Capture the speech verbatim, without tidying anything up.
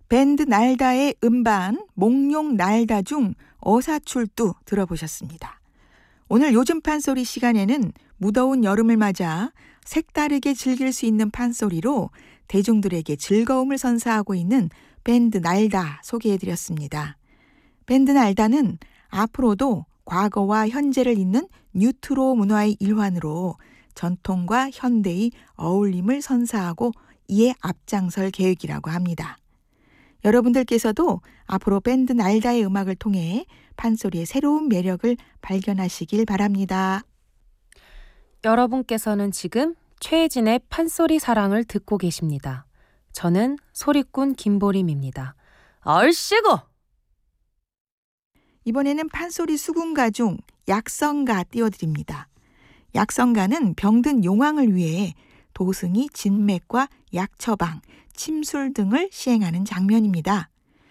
밴드 날다의 음반 몽룡 날다 중 어사출두 들어보셨습니다. 오늘 요즘 판소리 시간에는 무더운 여름을 맞아 색다르게 즐길 수 있는 판소리로 대중들에게 즐거움을 선사하고 있는 밴드 날다 소개해드렸습니다. 밴드 날다는 앞으로도 과거와 현재를 잇는 뉴트로 문화의 일환으로 전통과 현대의 어울림을 선사하고 이에 앞장설 계획이라고 합니다. 여러분들께서도 앞으로 밴드 날다의 음악을 통해 판소리의 새로운 매력을 발견하시길 바랍니다. 여러분께서는 지금 최혜진의 판소리 사랑을 듣고 계십니다. 저는 소리꾼 김보림입니다. 얼씨구! 이번에는 판소리 수군가 중 약성가 띄워드립니다. 약성가는 병든 용왕을 위해 도승이 진맥과 약처방, 침술 등을 시행하는 장면입니다.